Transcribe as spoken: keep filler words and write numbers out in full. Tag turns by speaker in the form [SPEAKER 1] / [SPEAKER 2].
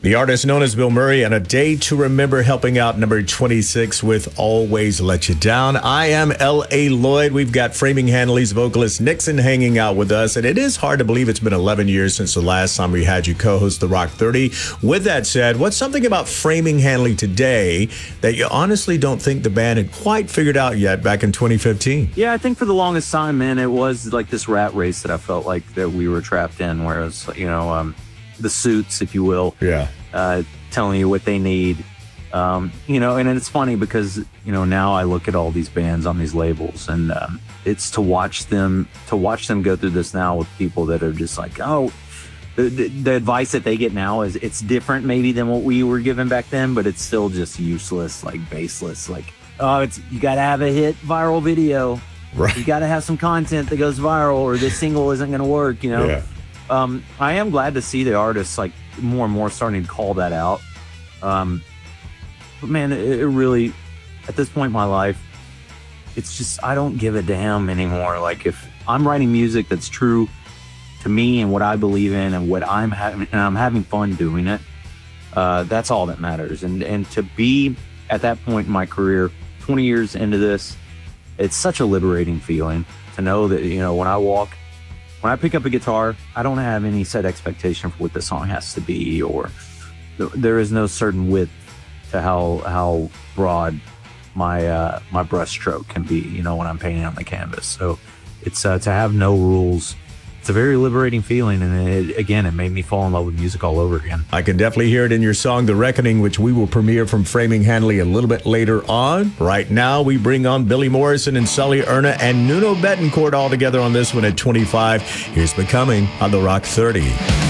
[SPEAKER 1] The artist known as Bill Murray and A Day to Remember, helping out number twenty-six with Always Let You Down. I am L A. Lloyd. We've got Framing Hanley's vocalist Nixon hanging out with us, and it is hard to believe it's been eleven years since the last time we had you co-host The Rock thirty. With that said, what's something about Framing Hanley today that you honestly don't think the band had quite figured out yet back in twenty fifteen?
[SPEAKER 2] Yeah, I think for the longest time, man, it was like this rat race that I felt like that we were trapped in, where it was, you know, um, the suits, if you will.
[SPEAKER 1] Yeah.
[SPEAKER 2] Uh, telling you what they need. Um, you know, and it's funny because, you know, now I look at all these bands on these labels, and um, it's to watch them, to watch them go through this now with people that are just like, oh, the, the, the advice that they get now is it's different maybe than what we were given back then, but it's still just useless, like baseless. Like, oh, it's, you got to have a hit viral video.
[SPEAKER 1] Right.
[SPEAKER 2] You got to have some content that goes viral, or this single isn't going to work, you know?
[SPEAKER 1] Yeah.
[SPEAKER 2] Um, I am glad to see the artists like more and more starting to call that out. Um, but man, it, it really, at this point in my life, it's just, I don't give a damn anymore. Like, if I'm writing music that's true to me and what I believe in and what I'm having, and I'm having fun doing it, uh, that's all that matters. And, and to be at that point in my career, twenty years into this, it's such a liberating feeling to know that, you know, when I walk, when I pick up a guitar, I don't have any set expectation for what the song has to be, or th- there is no certain width to how how broad my uh, my brushstroke can be, you know, when I'm painting on the canvas. So it's uh, to have no rules. It's a very liberating feeling, and it, again, it made me fall in love with music all over again.
[SPEAKER 1] I can definitely hear it in your song, The Reckoning, which we will premiere from Framing Hanley a little bit later on. Right now, we bring on Billy Morrison and Sully Erna and Nuno Bettencourt all together on this one at twenty-five. Here's Becoming on The Rock thirty.